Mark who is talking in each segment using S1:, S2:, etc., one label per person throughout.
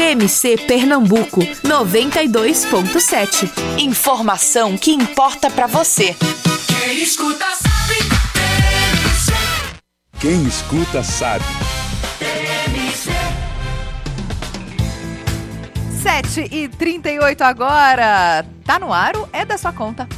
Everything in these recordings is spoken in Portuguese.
S1: TMC Pernambuco 92.7. Informação que importa pra você.
S2: Quem escuta sabe. TMC.
S3: Quem escuta sabe.
S2: TMC.
S4: 7h38 agora. Tá no ar, é da sua conta.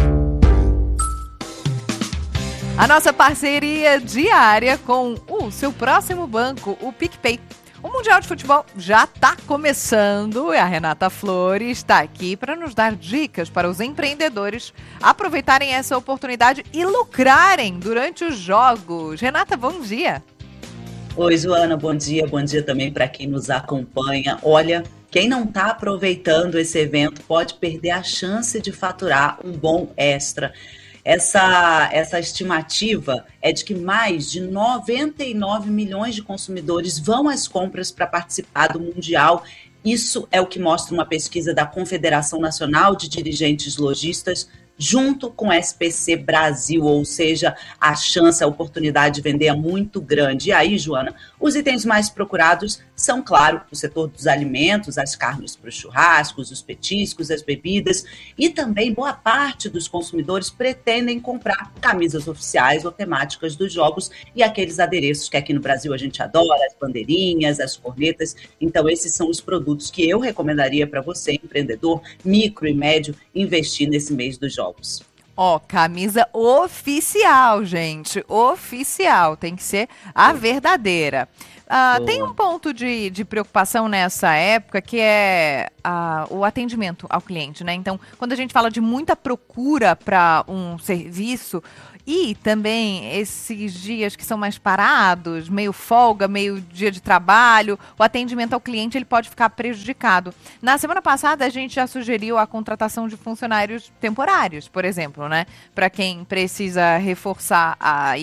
S4: A nossa parceria diária com o seu próximo banco, o PicPay. O Mundial de Futebol já está começando e a Renata Flores está aqui para nos dar dicas para os empreendedores aproveitarem essa oportunidade e lucrarem durante os jogos. Renata, bom dia.
S5: Oi, Joana, bom dia também para quem nos acompanha. Olha, quem não está aproveitando esse evento pode perder a chance de faturar um bom extra. Essa estimativa é de que mais de 99 milhões de consumidores vão às compras para participar do Mundial. Isso é o que mostra uma pesquisa da Confederação Nacional de Dirigentes Lojistas, junto com o SPC Brasil, ou seja, a chance, a oportunidade de vender é muito grande. E aí, Joana, os itens mais procurados são, claro, o setor dos alimentos, as carnes para os churrascos, os petiscos, as bebidas, e também boa parte dos consumidores pretendem comprar camisas oficiais ou temáticas dos jogos e aqueles adereços que aqui no Brasil a gente adora, as bandeirinhas, as cornetas. Então, esses são os produtos que eu recomendaria para você, empreendedor, micro e médio, investir nesse mês dos jogos.
S4: Ó, camisa oficial, gente. Oficial. Tem que ser a verdadeira. Tem um ponto de preocupação nessa época que é o atendimento ao cliente, né? Então, quando a gente fala de muita procura para um serviço e também esses dias que são mais parados, meio folga, meio dia de trabalho, o atendimento ao cliente ele pode ficar prejudicado. Na semana passada, a gente já sugeriu a contratação de funcionários temporários, por exemplo, né? Para quem precisa reforçar a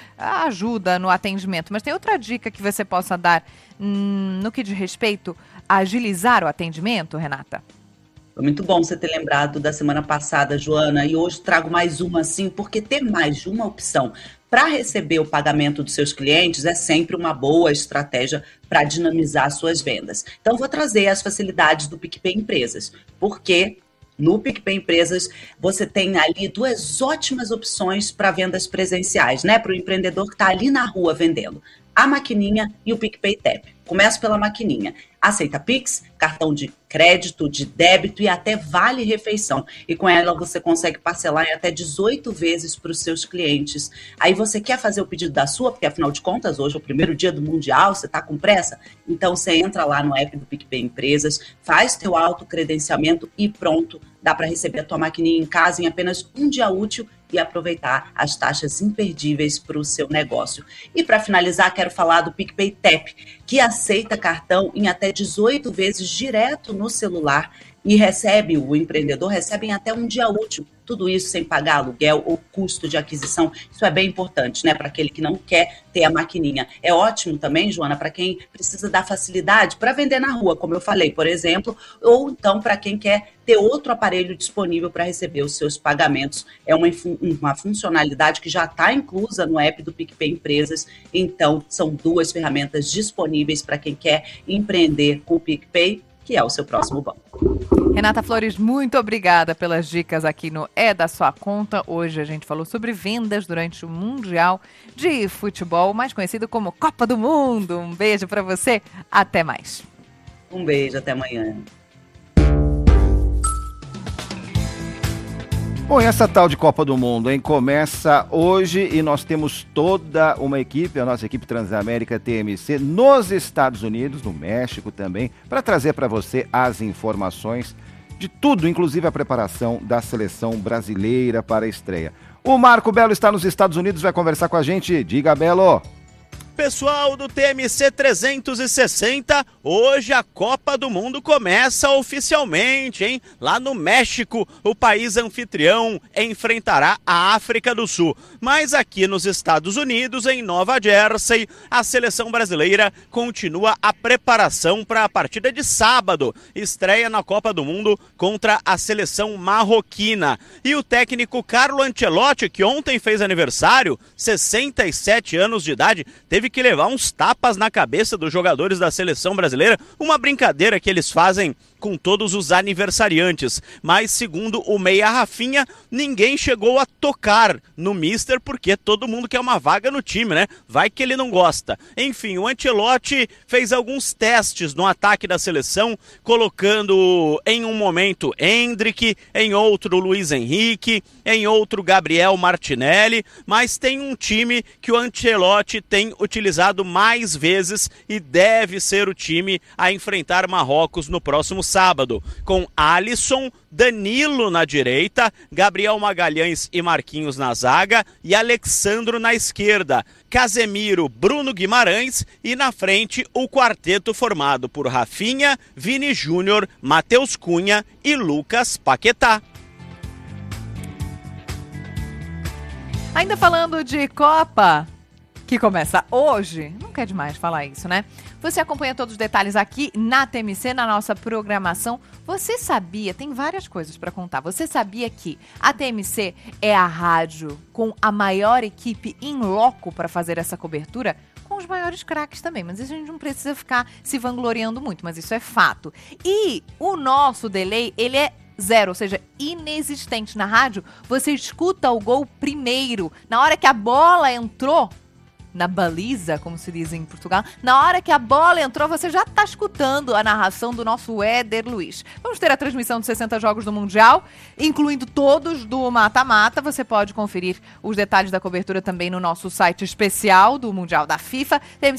S4: ajuda no atendimento. Mas tem outra dica que você possa dar no que diz respeito a agilizar o atendimento, Renata?
S5: Foi muito bom você ter lembrado da semana passada, Joana, e hoje trago mais uma assim, porque ter mais de uma opção para receber o pagamento dos seus clientes é sempre uma boa estratégia para dinamizar suas vendas. Então, vou trazer as facilidades do PicPay Empresas, porque no PicPay Empresas você tem ali duas ótimas opções para vendas presenciais, né? Para o empreendedor que está ali na rua vendendo. A maquininha e o PicPay Tap. Começo pela maquininha. Aceita Pix, cartão de crédito, de débito e até vale refeição. E com ela você consegue parcelar em até 18 vezes para os seus clientes. Aí você quer fazer o pedido da sua, porque afinal de contas hoje é o primeiro dia do Mundial, você está com pressa? Então você entra lá no app do PicPay Empresas, faz teu autocredenciamento e pronto. Dá para receber a tua maquininha em casa em apenas um dia útil e aproveitar as taxas imperdíveis para o seu negócio. E para finalizar, quero falar do PicPay Tap, que aceita cartão em até 18 vezes direto no celular e o empreendedor recebe em até um dia útil. Tudo isso sem pagar aluguel ou custo de aquisição. Isso é bem importante, né? Para aquele que não quer ter a maquininha. É ótimo também, Joana, para quem precisa dar facilidade para vender na rua, como eu falei, por exemplo, ou então para quem quer ter outro aparelho disponível para receber os seus pagamentos. É uma funcionalidade que já está inclusa no app do PicPay Empresas. Então, são duas ferramentas disponíveis para quem quer empreender com o PicPay, que é o seu próximo banco.
S4: Renata Flores, muito obrigada pelas dicas aqui no É da Sua Conta. Hoje a gente falou sobre vendas durante o Mundial de Futebol, mais conhecido como Copa do Mundo. Um beijo para você, até mais.
S5: Um beijo, até amanhã.
S6: Bom, e essa tal de Copa do Mundo, hein? Começa hoje e nós temos toda uma equipe, a nossa equipe Transamérica TMC, nos Estados Unidos, no México também, para trazer para você as informações de tudo, inclusive a preparação da seleção brasileira para a estreia. O Marco Belo está nos Estados Unidos, vai conversar com a gente. Diga, Belo!
S7: Pessoal do TMC 360, hoje a Copa do Mundo começa oficialmente, hein? Lá no México, o país anfitrião enfrentará a África do Sul. Mas aqui nos Estados Unidos, em Nova Jersey, a seleção brasileira continua a preparação para a partida de sábado. Estreia na Copa do Mundo contra a seleção marroquina. E o técnico Carlo Ancelotti, que ontem fez aniversário, 67 anos de idade, teve tive que levar uns tapas na cabeça dos jogadores da seleção brasileira, uma brincadeira que eles fazem com todos os aniversariantes. Mas, segundo o meia Rafinha, ninguém chegou a tocar no Mister, porque todo mundo quer uma vaga no time, né? Vai que ele não gosta. Enfim, o Ancelotti fez alguns testes no ataque da seleção, colocando em um momento Endrick, em outro Luiz Henrique, em outro Gabriel Martinelli, mas tem um time que o Ancelotti tem utilizado mais vezes e deve ser o time a enfrentar Marrocos no próximo sábado, com Alisson, Danilo na direita, Gabriel Magalhães e Marquinhos na zaga e Alexandro na esquerda, Casemiro, Bruno Guimarães e na frente o quarteto formado por Rafinha, Vini Júnior, Matheus Cunha e Lucas Paquetá.
S4: Ainda falando de Copa, que começa hoje, nunca é demais falar isso, né? Você acompanha todos os detalhes aqui na TMC, na nossa programação. Você sabia, tem várias coisas para contar, você sabia que a TMC é a rádio com a maior equipe in loco para fazer essa cobertura? Com os maiores craques também, mas a gente não precisa ficar se vangloriando muito, mas isso é fato. E o nosso delay, ele é zero, ou seja, inexistente na rádio. Você escuta o gol primeiro, na hora que a bola entrou na baliza, como se diz em Portugal, na hora que a bola entrou, você já está escutando a narração do nosso Éder Luiz. Vamos ter a transmissão de 60 jogos do Mundial, incluindo todos do mata-mata. Você pode conferir os detalhes da cobertura também no nosso site especial do Mundial da FIFA,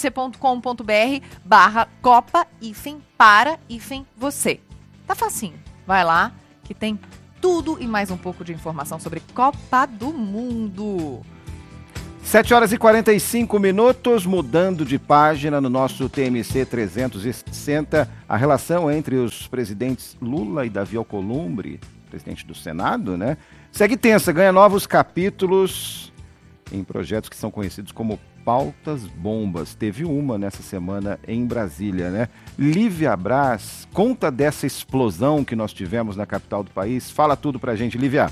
S4: tmc.com.br/Copa-para-você. Tá facinho. Vai lá, que tem tudo e mais um pouco de informação sobre Copa do Mundo.
S6: 7 horas e 45 minutos, mudando de página no nosso TMC 360, a relação entre os presidentes Lula e Davi Alcolumbre, presidente do Senado, né? Segue tensa, ganha novos capítulos em projetos que são conhecidos como pautas bombas. Teve uma nessa semana em Brasília, né? Lívia Braz, conta dessa explosão que nós tivemos na capital do país. Fala tudo pra gente, Lívia.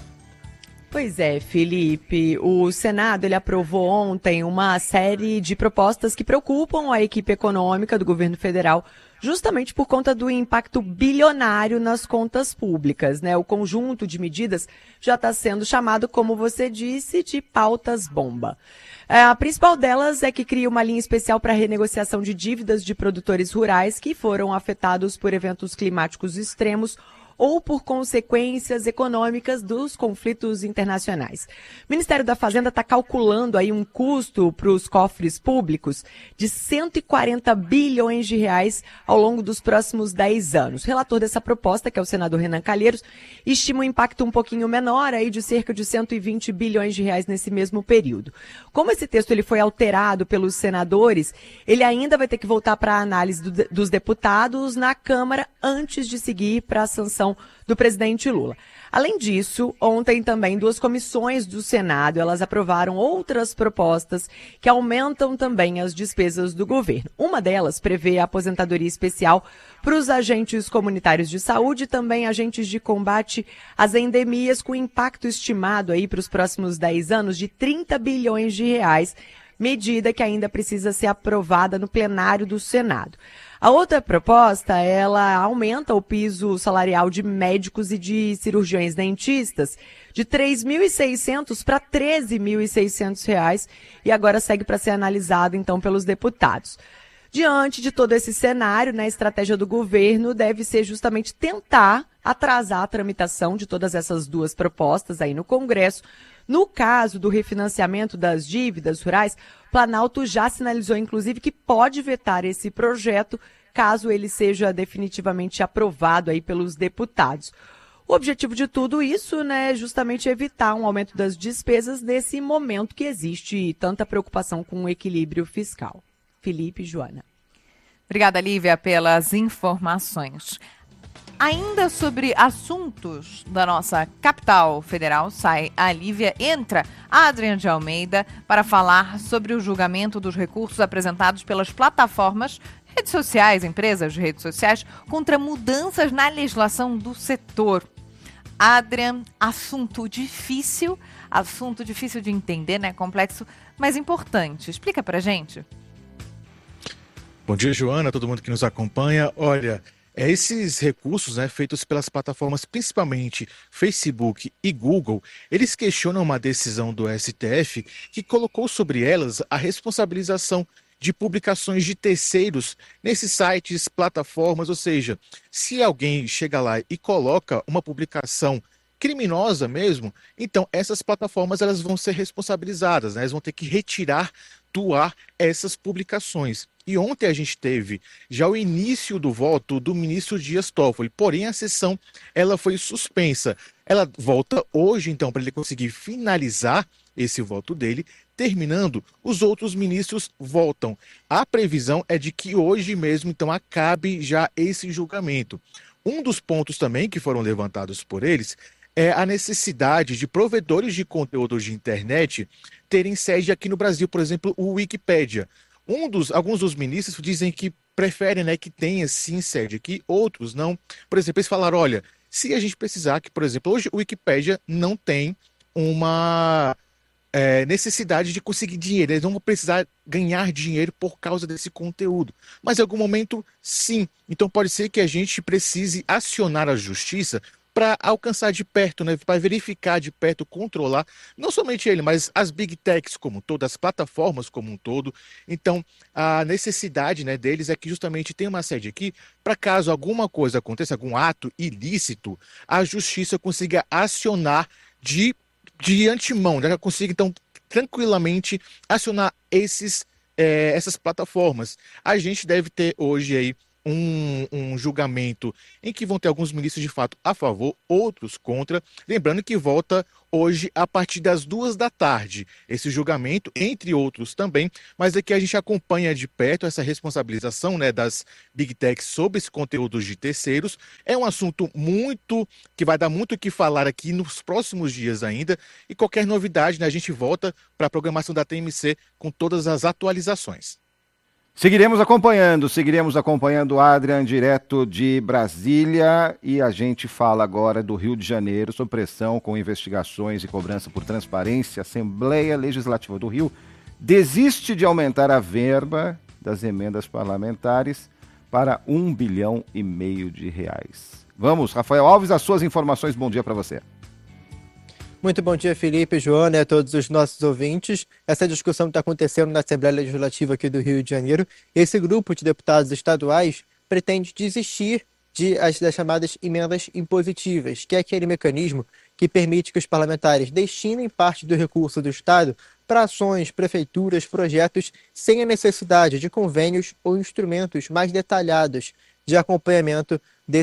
S8: Pois é, Felipe, o Senado ele aprovou ontem uma série de propostas que preocupam a equipe econômica do governo federal, justamente por conta do impacto bilionário nas contas públicas, né? O conjunto de medidas já está sendo chamado, como você disse, de pautas bomba. A principal delas é que cria uma linha especial para renegociação de dívidas de produtores rurais que foram afetados por eventos climáticos extremos ou por consequências econômicas dos conflitos internacionais. O Ministério da Fazenda está calculando aí um custo para os cofres públicos de 140 bilhões de reais ao longo dos próximos 10 anos. O relator dessa proposta, que é o senador Renan Calheiros, estima um impacto um pouquinho menor, aí de cerca de 120 bilhões de reais nesse mesmo período. Como esse texto ele foi alterado pelos senadores, ele ainda vai ter que voltar para a análise dos deputados na Câmara antes de seguir para a sanção do presidente Lula. Além disso, ontem também 2 comissões do Senado, elas aprovaram outras propostas que aumentam também as despesas do governo. Uma delas prevê a aposentadoria especial para os agentes comunitários de saúde e também agentes de combate às endemias, com impacto estimado aí para os próximos 10 anos de 30 bilhões de reais, medida que ainda precisa ser aprovada no plenário do Senado. A outra proposta, ela aumenta o piso salarial de médicos e de cirurgiões dentistas de R$ 3.600 para R$ 13.600 reais e agora segue para ser analisado, então, pelos deputados. Diante de todo esse cenário, né, a estratégia do governo deve ser justamente tentar atrasar a tramitação de todas essas 2 propostas aí no Congresso. No caso do refinanciamento das dívidas rurais, o Planalto já sinalizou, inclusive, que pode vetar esse projeto caso ele seja definitivamente aprovado aí pelos deputados. O objetivo de tudo isso, né, é justamente evitar um aumento das despesas nesse momento que existe tanta preocupação com o equilíbrio fiscal. Felipe e Joana.
S4: Obrigada, Lívia, pelas informações. Ainda sobre assuntos da nossa capital federal, sai a Lívia, entra a Adriana de Almeida para falar sobre o julgamento dos recursos apresentados pelas plataformas, redes sociais, empresas de redes sociais, contra mudanças na legislação do setor. Adrian, assunto difícil de entender, né? Complexo, mas importante. Explica pra gente.
S9: Bom dia, Joana, todo mundo que nos acompanha. Olha, esses recursos, né, feitos pelas plataformas, principalmente Facebook e Google, eles questionam uma decisão do STF que colocou sobre elas a responsabilização de publicações de terceiros nesses sites, plataformas, ou seja, se alguém chega lá e coloca uma publicação criminosa mesmo, então essas plataformas elas vão ser responsabilizadas, né? Elas vão ter que retirar do ar essas publicações. E ontem a gente teve já o início do voto do ministro Dias Toffoli, porém a sessão ela foi suspensa. Ela volta hoje, então, para ele conseguir finalizar esse voto dele. Terminando, os outros ministros voltam. A previsão é de que hoje mesmo, então, acabe já esse julgamento. Um dos pontos também que foram levantados por eles é a necessidade de provedores de conteúdo de internet terem sede aqui no Brasil, por exemplo, o Wikipédia. Alguns dos ministros dizem que preferem, né, que tenha sim sede aqui, outros não. Por exemplo, eles falaram, olha, se a gente precisar que, por exemplo, hoje o Wikipédia não tem uma necessidade de conseguir dinheiro, eles não vão precisar ganhar dinheiro por causa desse conteúdo. Mas em algum momento, sim. Então pode ser que a gente precise acionar a justiça para alcançar de perto, né, para verificar de perto, controlar, não somente ele, mas as big techs como um todo, as plataformas como um todo. Então, a necessidade, né, deles é que justamente tem uma sede aqui, para caso alguma coisa aconteça, algum ato ilícito, a justiça consiga acionar de antemão, né, consiga, então, tranquilamente acionar essas plataformas. A gente deve ter hoje aí um julgamento em que vão ter alguns ministros de fato a favor, outros contra. Lembrando que volta hoje a partir das 14h, esse julgamento, entre outros também, mas aqui a gente acompanha de perto essa responsabilização, né, das Big Techs sobre esse conteúdo de terceiros. É um assunto que vai dar muito o que falar aqui nos próximos dias ainda, e qualquer novidade, né, a gente volta para a programação da TMC com todas as atualizações.
S6: Seguiremos acompanhando o Adrian, direto de Brasília, e a gente fala agora do Rio de Janeiro, sob pressão com investigações e cobrança por transparência. A Assembleia Legislativa do Rio desiste de aumentar a verba das emendas parlamentares para R$1,5 bilhão de reais. Vamos, Rafael Alves, as suas informações. Bom dia para você.
S10: Muito bom dia, Felipe, Joana e a todos os nossos ouvintes. Essa discussão está acontecendo na Assembleia Legislativa aqui do Rio de Janeiro. Esse grupo de deputados estaduais pretende desistir das chamadas emendas impositivas, que é aquele mecanismo que permite que os parlamentares destinem parte do recurso do Estado para ações, prefeituras, projetos, sem a necessidade de convênios ou instrumentos mais detalhados de acompanhamento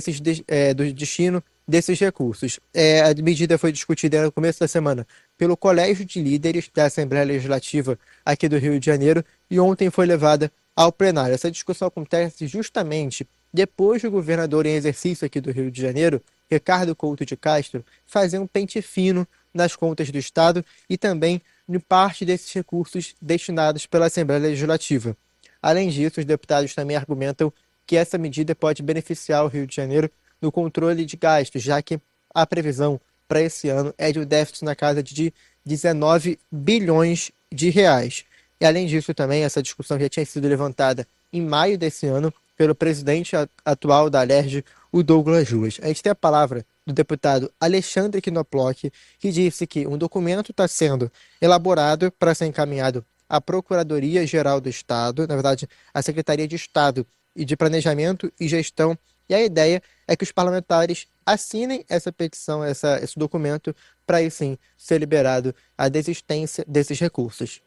S10: do destino desses recursos. A medida foi discutida no começo da semana pelo Colégio de Líderes da Assembleia Legislativa aqui do Rio de Janeiro e ontem foi levada ao plenário. Essa discussão acontece justamente depois do governador em exercício aqui do Rio de Janeiro, Ricardo Couto de Castro, fazer um pente fino nas contas do Estado e também em parte desses recursos destinados pela Assembleia Legislativa. Além disso, os deputados também argumentam que essa medida pode beneficiar o Rio de Janeiro no controle de gastos, já que a previsão para esse ano é de um déficit na casa de 19 bilhões de reais. E além disso também, essa discussão já tinha sido levantada em maio desse ano pelo presidente atual da Alerj, o Douglas Ruas. A gente tem a palavra do deputado Alexandre Knoploch, que disse que um documento está sendo elaborado para ser encaminhado à Procuradoria-Geral do Estado, na verdade, à Secretaria de Estado e de Planejamento e Gestão, e a ideia é que os parlamentares assinem essa petição, esse documento, para aí sim ser liberado a desistência desses recursos.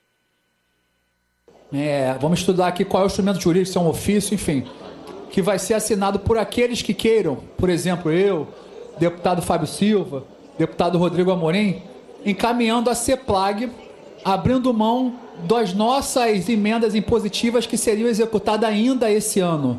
S11: Vamos estudar aqui qual é o instrumento jurídico, se é um ofício, enfim, que vai ser assinado por aqueles que queiram, por exemplo, eu, deputado Fábio Silva, deputado Rodrigo Amorim, encaminhando a CEPLAG, abrindo mão das nossas emendas impositivas que seriam executadas ainda esse ano.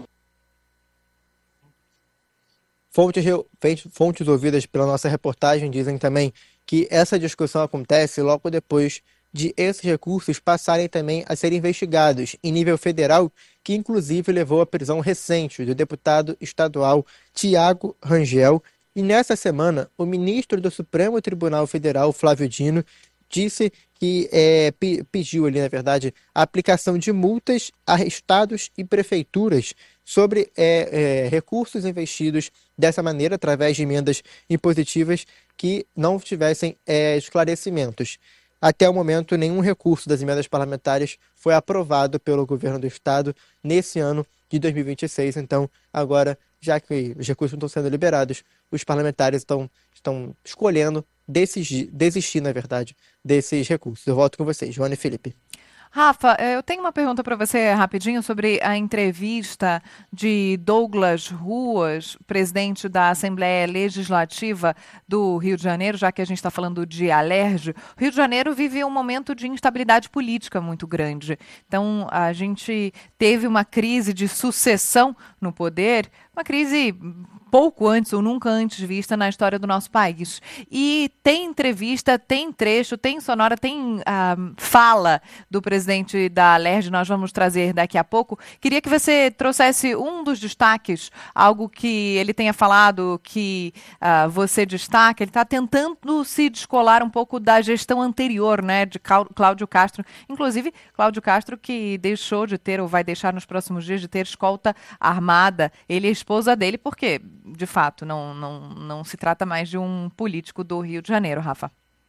S10: Fontes ouvidas pela nossa reportagem dizem também que essa discussão acontece logo depois de esses recursos passarem também a serem investigados em nível federal, que inclusive levou à prisão recente do deputado estadual Tiago Rangel. E nessa semana, o ministro do Supremo Tribunal Federal, Flávio Dino, disse que pediu ali, na verdade, a aplicação de multas a estados e prefeituras sobre recursos investidos dessa maneira, através de emendas impositivas que não tivessem esclarecimentos. Até o momento, nenhum recurso das emendas parlamentares foi aprovado pelo governo do estado nesse ano de 2026. Então, agora, já que os recursos não estão sendo liberados, os parlamentares estão escolhendo desistir, na verdade, desses recursos. Eu volto com vocês, Joana e Felipe.
S4: Rafa, eu tenho uma pergunta para você rapidinho sobre a entrevista de Douglas Ruas, presidente da Assembleia Legislativa do Rio de Janeiro, já que a gente está falando de Alerj. O Rio de Janeiro vive um momento de instabilidade política muito grande. Então, a gente teve uma crise de sucessão no poder, uma crise pouco antes ou nunca antes vista na história do nosso país. E tem entrevista, tem trecho, tem sonora, tem fala do presidente da Alerj, nós vamos trazer daqui a pouco. Queria que você trouxesse um dos destaques, algo que ele tenha falado que você destaca. Ele está tentando se descolar um pouco da gestão anterior, né, de Cláudio Castro. Inclusive, Cláudio Castro, que deixou de ter, ou vai deixar nos próximos dias de ter, escolta armada. Ele e a esposa dele, porque de fato, não se trata mais de um político do Rio de Janeiro, Rafa.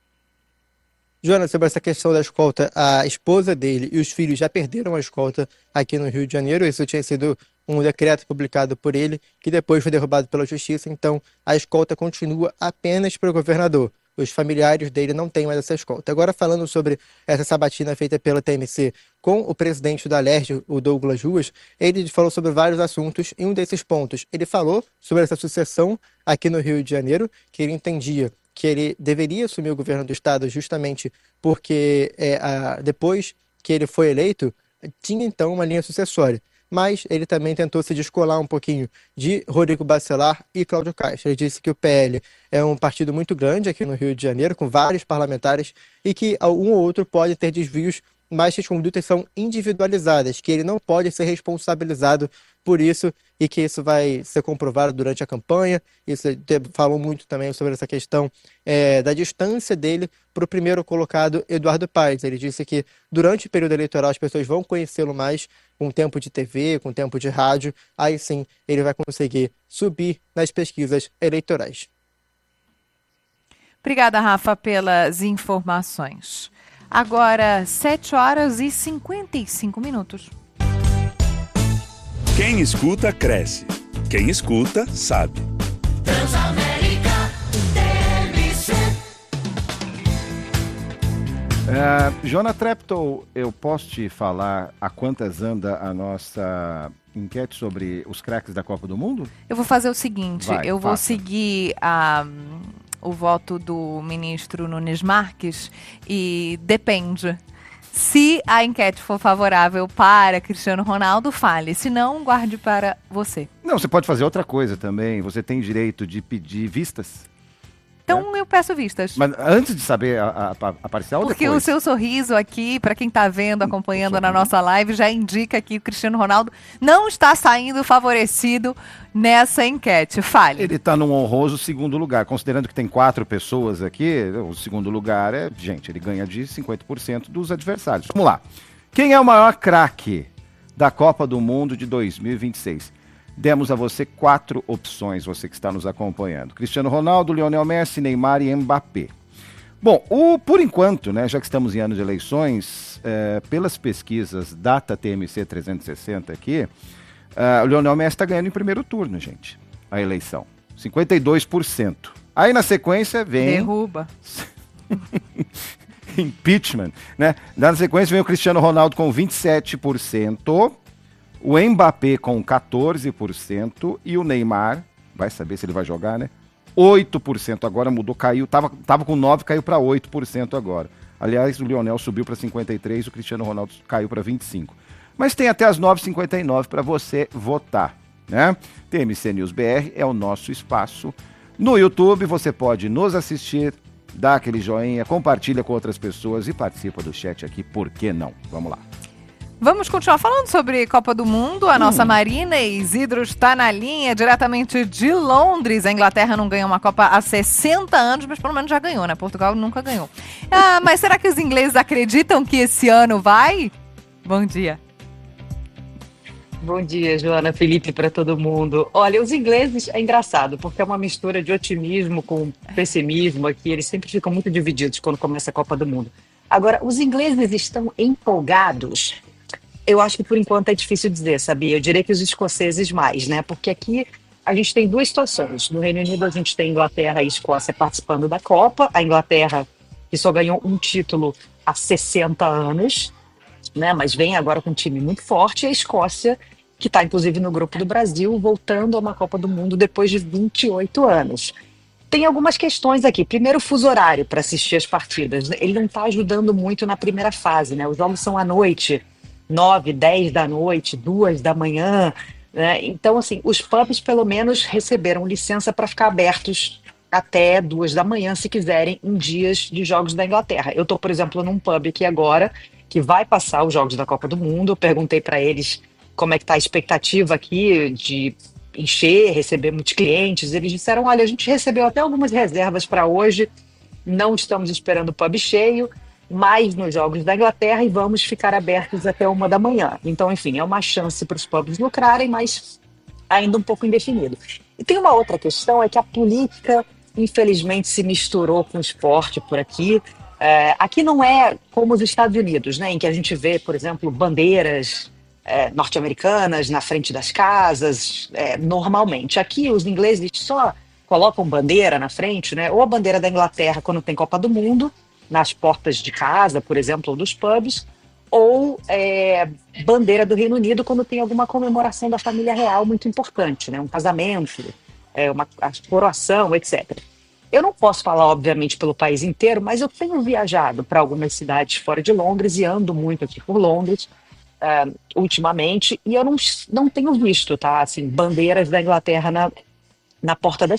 S10: Joana, sobre essa questão da escolta, a esposa dele e os filhos já perderam a escolta aqui no Rio de Janeiro. Isso tinha sido um decreto publicado por ele, que depois foi derrubado pela justiça. Então, a escolta continua apenas para o governador. Os familiares dele não têm mais essa escolta. Agora, falando sobre essa sabatina feita pela TMC com o presidente da Alerj, o Douglas Ruas, ele falou sobre vários assuntos. Em um desses pontos, ele falou sobre essa sucessão aqui no Rio de Janeiro, que ele entendia que ele deveria assumir o governo do estado justamente porque depois que ele foi eleito, tinha então uma linha sucessória. Mas ele também tentou se descolar um pouquinho de Rodrigo Bacelar e Cláudio Castro. Ele disse que o PL é um partido muito grande aqui no Rio de Janeiro, com vários parlamentares, e que um ou outro pode ter desvios, mas que as condutas são individualizadas, que ele não pode ser responsabilizado por isso e que isso vai ser comprovado durante a campanha. Isso falou muito também sobre essa questão da distância dele para o primeiro colocado, Eduardo Paes. Ele disse que durante o período eleitoral as pessoas vão conhecê-lo mais com tempo de TV, com tempo de rádio. Aí sim ele vai conseguir subir nas pesquisas eleitorais.
S4: Obrigada, Rafa, pelas informações. Agora, 7h55.
S3: Quem escuta, cresce. Quem escuta, sabe.
S2: Transamérica TMC.
S6: Joana Treptow, eu posso te falar a quantas anda a nossa enquete sobre os craques da Copa do Mundo?
S4: Eu vou fazer o seguinte, vou
S6: faça.
S4: seguir o voto do ministro Nunes Marques e depende. Se a enquete for favorável para Cristiano Ronaldo, fale. Se não, guarde para você.
S6: Não, você pode fazer outra coisa também. Você tem direito de pedir vistas.
S4: Então eu peço vistas.
S6: Mas antes de saber a parcial,
S4: Porque
S6: depois.
S4: o seu sorriso aqui, para quem está vendo, acompanhando na nossa live, já indica que o Cristiano Ronaldo não está saindo favorecido nessa enquete. Fale.
S6: Ele está num honroso segundo lugar. Considerando que tem 4 pessoas aqui, o segundo lugar ele ganha de 50% dos adversários. Vamos lá. Quem é o maior craque da Copa do Mundo de 2026? Demos a você 4 opções, você que está nos acompanhando. Cristiano Ronaldo, Lionel Messi, Neymar e Mbappé. Bom, por enquanto, né, já que estamos em ano de eleições, pelas pesquisas Data TMC 360 aqui, o Lionel Messi está ganhando em primeiro turno, gente, a eleição. 52%. Aí na sequência vem...
S4: Derruba.
S6: Impeachment, né? Na sequência vem o Cristiano Ronaldo com 27%. O Mbappé com 14% e o Neymar, vai saber se ele vai jogar, né? 8%, agora mudou, caiu, tava com 9%, caiu para 8% agora. Aliás, o Lionel subiu para 53%, o Cristiano Ronaldo caiu para 25%. Mas tem até as 9h59 para você votar, né? TMC News BR é o nosso espaço. No YouTube você pode nos assistir, dá aquele joinha, compartilha com outras pessoas e participa do chat aqui, por que não? Vamos lá.
S4: Vamos continuar falando sobre Copa do Mundo. A nossa Marina Isidro está na linha, diretamente de Londres. A Inglaterra não ganhou uma Copa há 60 anos, mas pelo menos já ganhou, né? Portugal nunca ganhou. Mas será que os ingleses acreditam que esse ano vai? Bom dia.
S12: Bom dia, Joana, Felipe, para todo mundo. Olha, os ingleses é engraçado, porque é uma mistura de otimismo com pessimismo aqui. Eles sempre ficam muito divididos quando começa a Copa do Mundo. Agora, os ingleses estão empolgados. Eu acho que por enquanto é difícil dizer, sabia? Eu diria que os escoceses mais, né? Porque aqui a gente tem duas situações. No Reino Unido a gente tem Inglaterra e Escócia participando da Copa. A Inglaterra, que só ganhou um título há 60 anos, né? Mas vem agora com um time muito forte. E a Escócia, que está inclusive no grupo do Brasil, voltando a uma Copa do Mundo depois de 28 anos. Tem algumas questões aqui. Primeiro, o fuso horário para assistir as partidas. Ele não está ajudando muito na primeira fase, né? Os jogos são à noite, 9, 10 da noite, 2 da manhã, né? Então, assim, os pubs pelo menos receberam licença para ficar abertos até 2 da manhã, se quiserem, em dias de jogos da Inglaterra. Eu estou, por exemplo, num pub aqui agora, que vai passar os jogos da Copa do Mundo. Eu perguntei para eles como é que está a expectativa aqui de encher, receber muitos clientes. Eles disseram, olha, a gente recebeu até algumas reservas para hoje, não estamos esperando o pub cheio, mais nos jogos da Inglaterra e vamos ficar abertos até 1 da manhã. Então, enfim, é uma chance para os pubs lucrarem, mas ainda um pouco indefinido. E tem uma outra questão, é que a política, infelizmente, se misturou com o esporte por aqui. Aqui não é como os Estados Unidos, né, em que a gente vê, por exemplo, bandeiras norte-americanas na frente das casas, normalmente. Aqui os ingleses só colocam bandeira na frente, né, ou a bandeira da Inglaterra quando tem Copa do Mundo, nas portas de casa, por exemplo, ou dos pubs, ou bandeira do Reino Unido quando tem alguma comemoração da família real muito importante, né? Um casamento, uma coroação, etc. Eu não posso falar, obviamente, pelo país inteiro, mas eu tenho viajado para algumas cidades fora de Londres e ando muito aqui por Londres ultimamente, e eu não tenho visto, tá, assim, bandeiras da Inglaterra na porta das